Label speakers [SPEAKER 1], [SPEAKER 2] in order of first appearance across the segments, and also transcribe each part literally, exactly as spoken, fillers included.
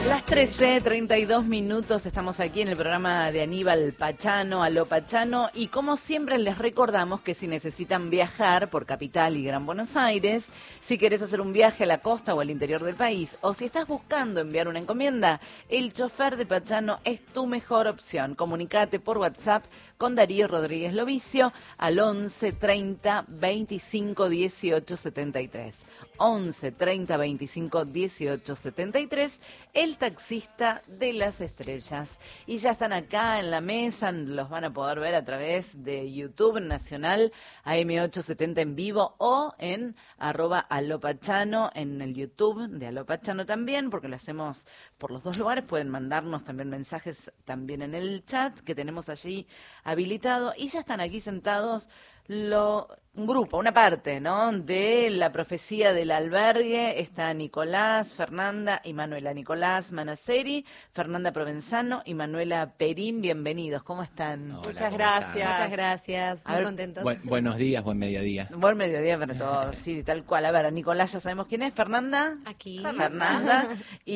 [SPEAKER 1] Las trece, treinta y dos minutos, estamos aquí en el programa de Aníbal Pachano, Aló Pachano, y como siempre les recordamos que si necesitan viajar por Capital y Gran Buenos Aires, si querés hacer un viaje a la costa o al interior del país, o si estás buscando enviar una encomienda, el chofer de Pachano es tu mejor opción. Comunicate por WhatsApp con Darío Rodríguez Lovicio al once treinta veinticinco dieciocho setenta y tres. once treinta veinticinco dieciocho setenta y tres, el taxista de las estrellas. Y ya están acá en la mesa, los van a poder ver a través de YouTube Nacional, A M ochocientos setenta en vivo o en arroba alopachano en el YouTube de Alopachano también, porque lo hacemos por los dos lugares. Pueden mandarnos también mensajes también en el chat que tenemos allí habilitado. Y ya están aquí sentados Lo, un grupo, una parte, ¿no?, de la profecía del albergue. Está Nicolás, Fernanda y Manuela. Nicolás Manaceri, Fernanda Provenzano y Manuela Perín. Bienvenidos, ¿cómo están?
[SPEAKER 2] Hola,
[SPEAKER 3] Muchas
[SPEAKER 2] ¿cómo
[SPEAKER 3] gracias.
[SPEAKER 2] están?
[SPEAKER 4] Muchas gracias,
[SPEAKER 1] A
[SPEAKER 4] muy
[SPEAKER 1] ver,
[SPEAKER 4] contentos.
[SPEAKER 2] Buen- buenos días, buen mediodía.
[SPEAKER 1] Buen mediodía para todos, sí, tal cual. A ver, Nicolás ya sabemos quién es, Fernanda.
[SPEAKER 4] Aquí.
[SPEAKER 1] Fernanda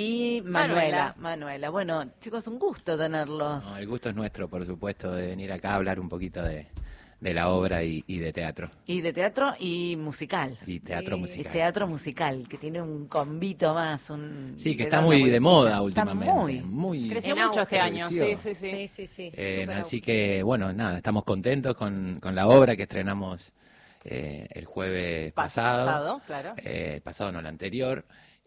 [SPEAKER 1] y Manuela.
[SPEAKER 3] Manuela.
[SPEAKER 1] Manuela. Bueno, chicos, un gusto tenerlos.
[SPEAKER 2] No, el gusto es nuestro, por supuesto, de venir acá a hablar un poquito de, de la obra y, y de teatro.
[SPEAKER 1] Y de teatro y musical.
[SPEAKER 2] Y teatro
[SPEAKER 4] Sí.
[SPEAKER 2] musical.
[SPEAKER 1] Es teatro musical, que tiene un convito más. Un,
[SPEAKER 2] Sí, que
[SPEAKER 1] le
[SPEAKER 2] está
[SPEAKER 1] da
[SPEAKER 2] muy
[SPEAKER 1] una
[SPEAKER 2] de
[SPEAKER 1] vueltita.
[SPEAKER 2] moda
[SPEAKER 1] Está
[SPEAKER 2] últimamente.
[SPEAKER 1] muy.
[SPEAKER 2] muy
[SPEAKER 3] Creció
[SPEAKER 4] En
[SPEAKER 3] mucho
[SPEAKER 4] auge.
[SPEAKER 3] este año, sí,
[SPEAKER 2] Creció.
[SPEAKER 3] sí, sí.
[SPEAKER 4] Sí, sí, sí.
[SPEAKER 2] Eh,
[SPEAKER 4] súper
[SPEAKER 2] así
[SPEAKER 4] auge.
[SPEAKER 2] que, bueno, nada, estamos contentos con, con la obra que estrenamos eh, el jueves pasado.
[SPEAKER 3] Pasado, claro.
[SPEAKER 2] Eh, el pasado, no, el anterior.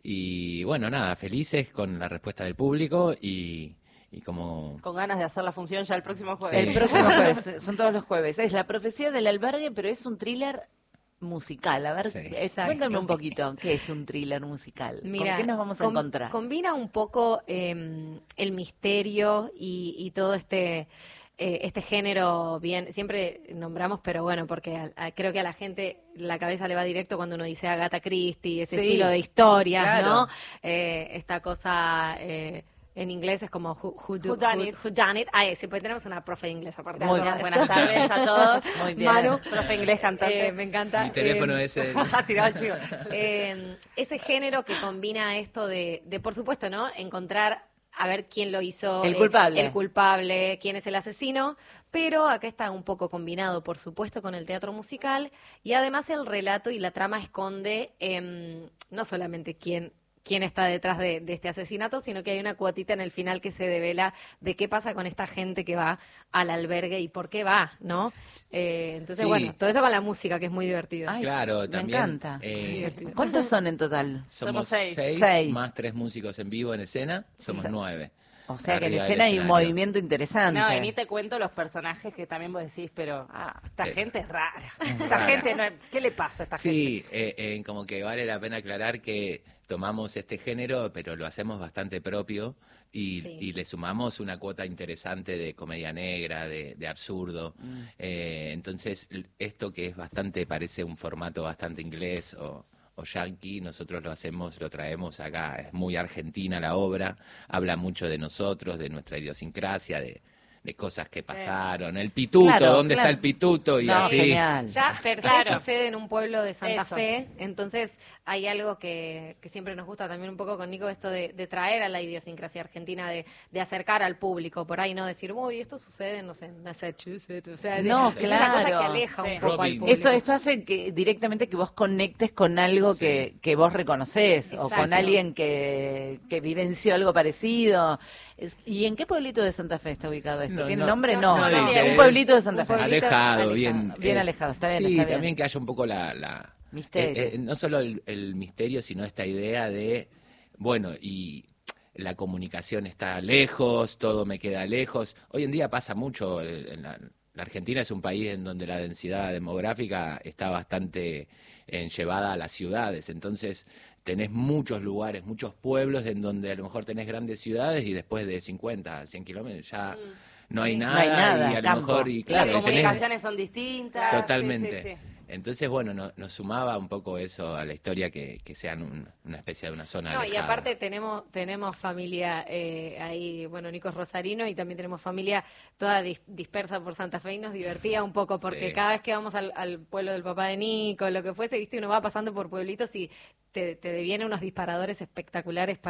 [SPEAKER 2] Y, bueno, nada, felices con la respuesta del público y, y como...
[SPEAKER 3] Con ganas de hacer la función ya el próximo jueves.
[SPEAKER 1] El próximo jueves, son todos los jueves. Es La profecía del albergue, pero es un thriller musical. A ver,
[SPEAKER 2] Sí.
[SPEAKER 1] eh, cuéntame un poquito, ¿qué es un thriller musical?
[SPEAKER 4] Mira,
[SPEAKER 1] ¿Con qué nos vamos a
[SPEAKER 4] com-
[SPEAKER 1] encontrar?
[SPEAKER 4] Combina un poco eh, el misterio y, y todo este eh, este género, bien, siempre nombramos, pero bueno, porque a- a- creo que a la gente la cabeza le va directo cuando uno dice Agatha Christie, ese
[SPEAKER 1] Sí,
[SPEAKER 4] estilo de historias,
[SPEAKER 1] claro.
[SPEAKER 4] ¿no? Eh, esta cosa... eh, en inglés es como who, who, do-
[SPEAKER 3] Who done
[SPEAKER 4] who-
[SPEAKER 3] it.
[SPEAKER 4] who done it. Ah, sí, pues tenemos una profe de inglés aparte.
[SPEAKER 1] Muy
[SPEAKER 3] Buenas,
[SPEAKER 1] bien.
[SPEAKER 3] buenas tardes a todos.
[SPEAKER 1] Muy bien.
[SPEAKER 4] Manu,
[SPEAKER 3] Profe inglés cantante.
[SPEAKER 4] eh, me encanta.
[SPEAKER 2] Mi teléfono
[SPEAKER 4] Eh,
[SPEAKER 2] es el...
[SPEAKER 3] Ha tirado el chivo.
[SPEAKER 4] eh, ese género que combina esto de, de, por supuesto, ¿no? Encontrar a ver quién lo hizo.
[SPEAKER 1] El
[SPEAKER 4] eh,
[SPEAKER 1] culpable.
[SPEAKER 4] el culpable, quién es el asesino. Pero acá está un poco combinado, por supuesto, con el teatro musical. Y además el relato y la trama esconde em, no solamente quién quién está detrás de, de este asesinato, sino que hay una cuotita en el final que se devela de qué pasa con esta gente que va al albergue y por qué va, ¿no? Eh, entonces,
[SPEAKER 2] Sí.
[SPEAKER 4] bueno, todo eso con la música, que es muy divertido.
[SPEAKER 1] Ay,
[SPEAKER 2] Claro,
[SPEAKER 1] me
[SPEAKER 2] también.
[SPEAKER 1] encanta.
[SPEAKER 2] eh,
[SPEAKER 1] ¿Cuántos son en total?
[SPEAKER 2] somos
[SPEAKER 3] Somos seis.
[SPEAKER 2] seis,
[SPEAKER 1] Seis.
[SPEAKER 2] más tres músicos en vivo en escena, somos
[SPEAKER 1] Se-
[SPEAKER 2] nueve.
[SPEAKER 1] O sea que en
[SPEAKER 2] Arriba del
[SPEAKER 1] escena hay un
[SPEAKER 2] escenario.
[SPEAKER 1] movimiento interesante.
[SPEAKER 3] No, y ni te cuento los personajes que también vos decís, pero ah, esta
[SPEAKER 2] Eh,
[SPEAKER 3] gente es rara.
[SPEAKER 2] es
[SPEAKER 3] Esta
[SPEAKER 2] rara.
[SPEAKER 3] gente, no, ¿qué le pasa a esta gente?
[SPEAKER 2] Sí, eh, eh, como que vale la pena aclarar que tomamos este género, pero lo hacemos bastante propio y,
[SPEAKER 4] Sí.
[SPEAKER 2] y le sumamos una cuota interesante de comedia negra, de, de absurdo.
[SPEAKER 1] Mm.
[SPEAKER 2] Eh, entonces, l- esto que es bastante, parece un formato bastante inglés o, o yankee, nosotros lo hacemos, lo traemos acá. Es muy argentina la obra, habla mucho de nosotros, de nuestra idiosincrasia, de, de cosas que pasaron. El pituto,
[SPEAKER 1] Claro,
[SPEAKER 2] ¿dónde
[SPEAKER 1] claro.
[SPEAKER 2] está el pituto? Y
[SPEAKER 1] No,
[SPEAKER 2] así.
[SPEAKER 1] genial.
[SPEAKER 4] Ya per se
[SPEAKER 3] Claro.
[SPEAKER 4] sucede en un pueblo de Santa
[SPEAKER 3] Eso.
[SPEAKER 4] Fe, entonces hay algo que, que siempre nos gusta también un poco con Nico, esto de, de traer a la idiosincrasia argentina, de, de acercar al público, por ahí no decir, uy, esto sucede, no sé, en Massachusetts, o sea, de-
[SPEAKER 1] No,
[SPEAKER 4] es una cosa
[SPEAKER 1] claro.
[SPEAKER 4] que aleja
[SPEAKER 3] Sí.
[SPEAKER 4] un poco al
[SPEAKER 2] Robin.
[SPEAKER 4] público.
[SPEAKER 1] Esto, esto hace que directamente que vos conectes con algo
[SPEAKER 2] Sí.
[SPEAKER 1] que, que vos reconoces o con
[SPEAKER 4] Exacto.
[SPEAKER 1] alguien que, que vivenció algo parecido. Es- ¿Y en qué pueblito de Santa Fe está ubicado esto?
[SPEAKER 2] No,
[SPEAKER 1] ¿Tiene
[SPEAKER 2] no,
[SPEAKER 1] nombre?
[SPEAKER 4] no,
[SPEAKER 1] No,
[SPEAKER 4] no
[SPEAKER 1] no,
[SPEAKER 4] dice.
[SPEAKER 1] un pueblito de Santa
[SPEAKER 4] Un
[SPEAKER 1] Fe.
[SPEAKER 4] pueblito
[SPEAKER 2] Alejado,
[SPEAKER 4] alejado.
[SPEAKER 2] bien.
[SPEAKER 1] Bien
[SPEAKER 2] es-
[SPEAKER 1] alejado, está bien,
[SPEAKER 2] Sí,
[SPEAKER 1] está bien.
[SPEAKER 2] también que haya un poco la... la
[SPEAKER 1] Misterio.
[SPEAKER 2] eh, eh, no solo el, el misterio, sino esta idea de, bueno, y la comunicación está lejos, todo me queda lejos. Hoy en día pasa mucho, eh, en la, la Argentina es un país en donde la densidad demográfica está bastante eh, llevada a las ciudades, entonces tenés muchos lugares, muchos pueblos en donde a lo mejor tenés grandes ciudades y después de cincuenta, cien kilómetros ya no hay
[SPEAKER 3] Sí.
[SPEAKER 2] nada,
[SPEAKER 1] No hay nada,
[SPEAKER 2] y a lo
[SPEAKER 1] campo.
[SPEAKER 2] mejor, y
[SPEAKER 3] Las
[SPEAKER 2] claro, y tenés-
[SPEAKER 3] comunicaciones son distintas.
[SPEAKER 2] Totalmente.
[SPEAKER 3] Sí, sí, sí.
[SPEAKER 2] Entonces, bueno, no- nos sumaba un poco eso a la historia que, que sean un- una especie de una zona
[SPEAKER 4] No, y
[SPEAKER 2] alejada.
[SPEAKER 4] aparte tenemos tenemos familia eh, ahí, bueno, Nico es rosarino y también tenemos familia toda dis- dispersa por Santa Fe y nos divertía un poco porque
[SPEAKER 2] Sí.
[SPEAKER 4] cada vez que vamos al, al pueblo del papá de Nico, lo que fuese, viste, uno va pasando por pueblitos y te, te deviene unos disparadores espectaculares para,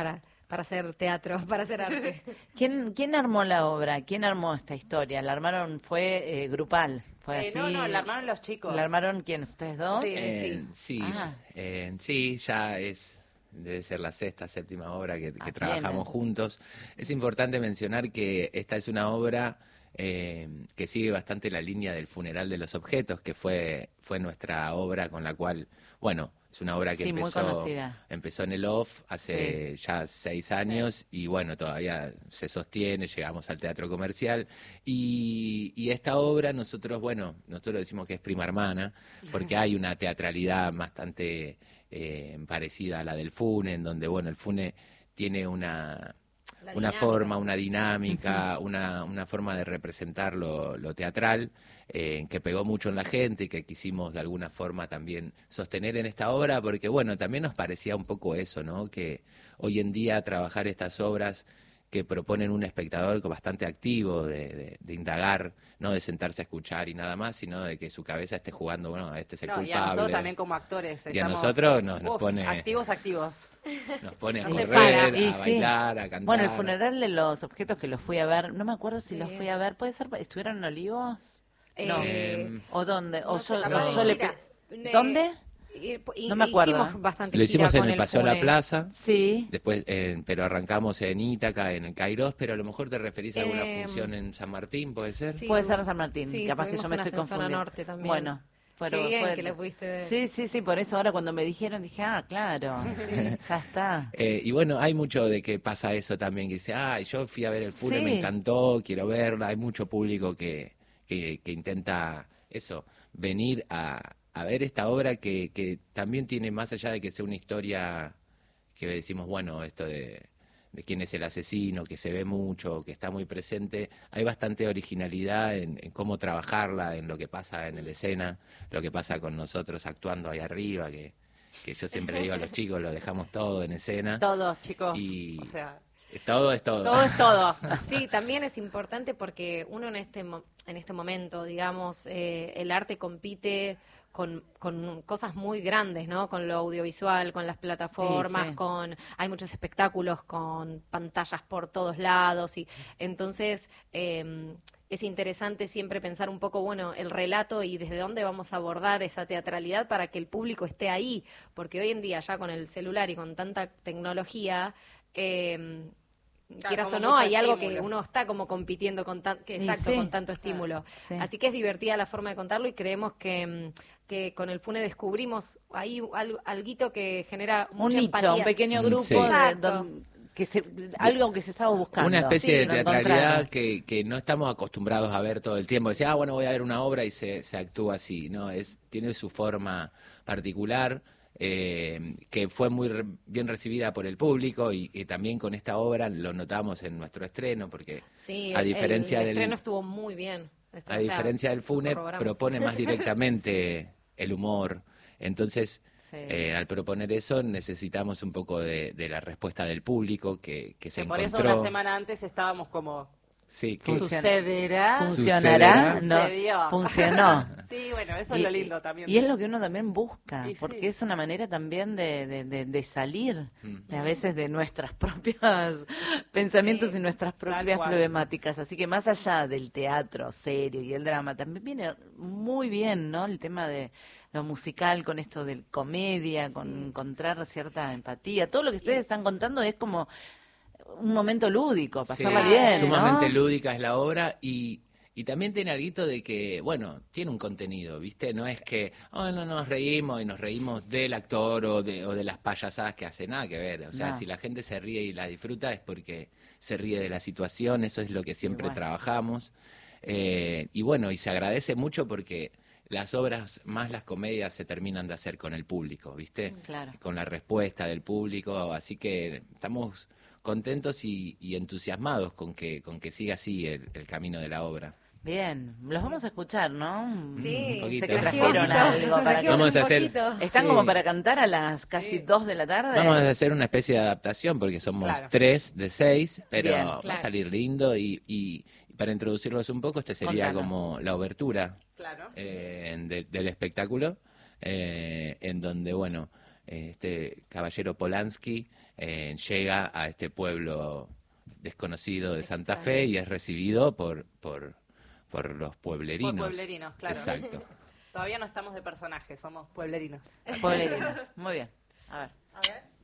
[SPEAKER 4] para hacer teatro, para hacer arte.
[SPEAKER 1] ¿Quién, ¿Quién armó la obra? ¿Quién armó esta historia? ¿La armaron? ¿Fue eh, grupal? ¿Fue
[SPEAKER 3] Eh,
[SPEAKER 1] así?
[SPEAKER 3] no, no, la armaron los chicos.
[SPEAKER 1] ¿La armaron quiénes? ¿Ustedes dos?
[SPEAKER 3] Sí.
[SPEAKER 2] Eh, sí,
[SPEAKER 1] Ah.
[SPEAKER 2] eh, sí, ya es, debe ser la sexta, séptima obra que, que
[SPEAKER 1] Ah,
[SPEAKER 2] trabajamos
[SPEAKER 1] bien.
[SPEAKER 2] juntos. Es importante mencionar que esta es una obra eh, que sigue bastante la línea del Funeral de los Objetos, que fue, fue nuestra obra con la cual, bueno, es una obra que
[SPEAKER 1] Sí, muy
[SPEAKER 2] empezó,
[SPEAKER 1] conocida.
[SPEAKER 2] empezó en el Off hace ya seis años y bueno, todavía se sostiene, llegamos al teatro comercial y, y esta obra nosotros, bueno, nosotros decimos que es prima hermana porque hay una teatralidad bastante eh, parecida a la del Fune, en donde, bueno, el Fune tiene una...
[SPEAKER 4] La
[SPEAKER 2] una
[SPEAKER 4] dinámica,
[SPEAKER 2] forma,
[SPEAKER 4] sí.
[SPEAKER 2] una dinámica, una, una forma de representar lo, lo teatral eh, que pegó mucho en la gente y que quisimos de alguna forma también sostener en esta obra, porque bueno, también nos parecía un poco eso, ¿no? Que hoy en día trabajar estas obras que proponen un espectador bastante activo, de, de, de indagar, no de sentarse a escuchar y nada más, sino de que su cabeza esté jugando, bueno, este es el
[SPEAKER 3] No, y
[SPEAKER 2] culpable.
[SPEAKER 3] a nosotros también como actores.
[SPEAKER 2] Y a
[SPEAKER 3] estamos,
[SPEAKER 2] nosotros nos, nos
[SPEAKER 3] uf,
[SPEAKER 2] pone...
[SPEAKER 3] activos, activos.
[SPEAKER 2] Nos pone a
[SPEAKER 3] No se
[SPEAKER 2] correr,
[SPEAKER 3] para.
[SPEAKER 1] Y
[SPEAKER 2] a
[SPEAKER 1] sí.
[SPEAKER 2] bailar, a cantar.
[SPEAKER 1] Bueno, el funeral de los objetos que los fui a ver, no me acuerdo si
[SPEAKER 4] Sí.
[SPEAKER 1] los fui a ver, ¿puede ser? ¿Estuvieron en Olivos? No.
[SPEAKER 4] Eh,
[SPEAKER 1] ¿O dónde?
[SPEAKER 4] no
[SPEAKER 1] ¿O
[SPEAKER 4] sé,
[SPEAKER 1] yo,
[SPEAKER 4] capaz
[SPEAKER 1] o
[SPEAKER 2] de
[SPEAKER 1] yo le
[SPEAKER 4] gira.
[SPEAKER 1] pe- ¿Dónde?
[SPEAKER 4] Y- y-
[SPEAKER 1] No me acuerdo,
[SPEAKER 4] Hicimos
[SPEAKER 1] ¿eh?
[SPEAKER 4] bastante
[SPEAKER 2] Lo hicimos
[SPEAKER 4] gira
[SPEAKER 2] en
[SPEAKER 4] con
[SPEAKER 2] el Paseo La
[SPEAKER 4] Fune.
[SPEAKER 2] Plaza.
[SPEAKER 1] Sí.
[SPEAKER 2] Después, eh, pero arrancamos en Ítaca, en el Kairos, pero a lo mejor te referís a alguna
[SPEAKER 4] Eh,
[SPEAKER 2] función en San Martín, ¿puede ser?
[SPEAKER 4] Sí,
[SPEAKER 1] Puede ser en San Martín,
[SPEAKER 4] sí,
[SPEAKER 1] capaz que yo
[SPEAKER 4] tuvimos
[SPEAKER 1] me
[SPEAKER 4] unas
[SPEAKER 1] estoy
[SPEAKER 4] en zona
[SPEAKER 1] confundiendo.
[SPEAKER 4] norte también.
[SPEAKER 1] Bueno, pero
[SPEAKER 4] Qué bien
[SPEAKER 1] fue-
[SPEAKER 4] que la pudiste ver.
[SPEAKER 1] Sí, sí, sí, por eso ahora cuando me dijeron dije, ah, claro, ya está.
[SPEAKER 2] Eh, y bueno, hay mucho de que pasa eso también, que dice, ah, yo fui a ver el Fune,
[SPEAKER 1] Sí.
[SPEAKER 2] me encantó, quiero verla. Hay mucho público que, que, que intenta eso, venir a, a ver esta obra que, que también tiene, más allá de que sea una historia que decimos, bueno, esto de, de quién es el asesino, que se ve mucho, que está muy presente, hay bastante originalidad en, en cómo trabajarla, en lo que pasa en la escena, lo que pasa con nosotros actuando ahí arriba, que, que yo siempre le digo a los chicos, lo dejamos todo en escena.
[SPEAKER 3] Todos, chicos.
[SPEAKER 2] Y-
[SPEAKER 3] O sea,
[SPEAKER 2] Todo es todo.
[SPEAKER 3] todo es todo.
[SPEAKER 4] Sí, también es importante porque uno en este mo- en este momento, digamos, eh, el arte compite con, con cosas muy grandes, ¿no? Con lo audiovisual, con las plataformas,
[SPEAKER 1] Sí, sí.
[SPEAKER 4] con hay muchos espectáculos con pantallas por todos lados y entonces eh, es interesante siempre pensar un poco, bueno, el relato y desde dónde vamos a abordar esa teatralidad para que el público esté ahí, porque hoy en día ya con el celular y con tanta tecnología eh,
[SPEAKER 3] Claro,
[SPEAKER 4] quieras o
[SPEAKER 3] como
[SPEAKER 4] no,
[SPEAKER 3] mucho
[SPEAKER 4] hay algo que
[SPEAKER 3] estímulo.
[SPEAKER 4] uno está como compitiendo con, tan, que,
[SPEAKER 1] Y
[SPEAKER 4] exacto,
[SPEAKER 1] sí.
[SPEAKER 4] con tanto estímulo.
[SPEAKER 1] Sí.
[SPEAKER 4] Así que es divertida la forma de contarlo y creemos que, mm, que con el Fune descubrimos ahí algo alguito que genera
[SPEAKER 1] Un
[SPEAKER 4] mucha
[SPEAKER 1] nicho,
[SPEAKER 4] empatía.
[SPEAKER 1] un pequeño
[SPEAKER 2] Mm,
[SPEAKER 1] grupo,
[SPEAKER 2] sí.
[SPEAKER 1] de
[SPEAKER 4] Exacto.
[SPEAKER 1] don- que se, algo que se estaba buscando.
[SPEAKER 2] Una especie
[SPEAKER 4] Sí,
[SPEAKER 2] de
[SPEAKER 1] lo
[SPEAKER 2] teatralidad
[SPEAKER 1] encontraron.
[SPEAKER 2] que, que no estamos acostumbrados a ver todo el tiempo. Decía, ah, bueno, voy a ver una obra y se, se actúa así. No, es tiene su forma particular, eh, que fue muy re- bien recibida por el público y, y también con esta obra lo notamos en nuestro estreno, porque
[SPEAKER 4] Sí,
[SPEAKER 2] a
[SPEAKER 4] el-
[SPEAKER 2] diferencia
[SPEAKER 4] el,
[SPEAKER 2] del-
[SPEAKER 4] estreno estuvo muy bien. Esto,
[SPEAKER 2] a
[SPEAKER 4] o sea,
[SPEAKER 2] diferencia del Fune,
[SPEAKER 4] corroboramos.
[SPEAKER 2] propone más directamente el humor. Entonces,
[SPEAKER 1] Sí.
[SPEAKER 2] eh, al proponer eso, necesitamos un poco de, de la respuesta del público que, que se
[SPEAKER 3] Que por eso
[SPEAKER 2] encontró.
[SPEAKER 3] una semana antes estábamos como,
[SPEAKER 2] Sí, que-
[SPEAKER 1] Funciona-
[SPEAKER 3] ¿sucederá?
[SPEAKER 1] ¿Funcionará?
[SPEAKER 2] Sucederá.
[SPEAKER 1] No,
[SPEAKER 3] Sucedió.
[SPEAKER 1] funcionó.
[SPEAKER 3] Sí, bueno, eso es lo lindo también.
[SPEAKER 1] Y es lo que uno también busca,
[SPEAKER 3] Y sí.
[SPEAKER 1] porque es una manera también de, de, de- de salir
[SPEAKER 2] Mm.
[SPEAKER 1] de a veces de nuestras propias pensamientos
[SPEAKER 4] Sí,
[SPEAKER 1] y nuestras
[SPEAKER 3] tal
[SPEAKER 1] propias
[SPEAKER 3] cual.
[SPEAKER 1] problemáticas. Así que más allá del teatro serio y el drama, también viene muy bien, ¿no? El tema de lo musical con esto del comedia, con encontrar cierta empatía. Todo lo que ustedes están contando es como un momento lúdico, pasarla
[SPEAKER 2] Sí,
[SPEAKER 1] bien,
[SPEAKER 2] sumamente
[SPEAKER 1] ¿no?
[SPEAKER 2] lúdica es la obra y, y también tiene algo de que, bueno, tiene un contenido, ¿viste? No es que, oh, no nos reímos y nos reímos del actor o de, o de las payasadas que hace, nada que ver. O sea,
[SPEAKER 1] No.
[SPEAKER 2] si la gente se ríe y la disfruta es porque se ríe de la situación, eso es lo que siempre
[SPEAKER 1] bueno.
[SPEAKER 2] trabajamos. Eh, y bueno, y se agradece mucho porque las obras, más las comedias, se terminan de hacer con el público, ¿viste?
[SPEAKER 1] Claro.
[SPEAKER 2] Con la respuesta del público, así que estamos contentos y, y entusiasmados con que con que siga así el, el camino de la obra.
[SPEAKER 1] Bien, los vamos a escuchar, ¿no?
[SPEAKER 4] Sí,
[SPEAKER 2] Un poquito.
[SPEAKER 1] Sé que
[SPEAKER 4] trajimos
[SPEAKER 1] trajeron
[SPEAKER 4] un
[SPEAKER 1] algo
[SPEAKER 4] poquito,
[SPEAKER 1] para que...
[SPEAKER 4] trajimos
[SPEAKER 2] Vamos
[SPEAKER 4] un
[SPEAKER 2] a hacer-
[SPEAKER 4] poquito.
[SPEAKER 1] ¿Están
[SPEAKER 2] Sí.
[SPEAKER 1] como para cantar a las casi dos de la tarde?
[SPEAKER 2] Vamos a hacer una especie de adaptación porque somos
[SPEAKER 3] Claro.
[SPEAKER 2] tres de seis, pero
[SPEAKER 1] Bien,
[SPEAKER 2] va a
[SPEAKER 4] claro.
[SPEAKER 2] salir lindo y, y para introducirlos un poco, este sería
[SPEAKER 1] Contanos.
[SPEAKER 2] como la obertura
[SPEAKER 3] Claro.
[SPEAKER 2] eh, de- del espectáculo, eh, en donde, bueno, eh, este caballero Polanski eh, llega a este pueblo desconocido de Santa Fe y es recibido por, por, por los pueblerinos.
[SPEAKER 3] Por pueblerinos, claro.
[SPEAKER 2] Exacto.
[SPEAKER 3] Todavía no estamos de personajes, somos pueblerinos.
[SPEAKER 1] Pueblerinos. Muy bien. A ver.
[SPEAKER 3] A ver.